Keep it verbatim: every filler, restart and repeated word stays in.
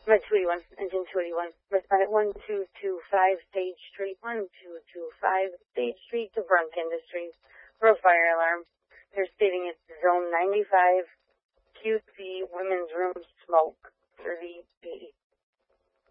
My Tweety one, engine Tweety one. Respond at one two two five Stage Street, one two two five Stage Street to Brunk Industries for a fire alarm. They're stating it's zone ninety-five, Q C, women's room, smoke, thirty B.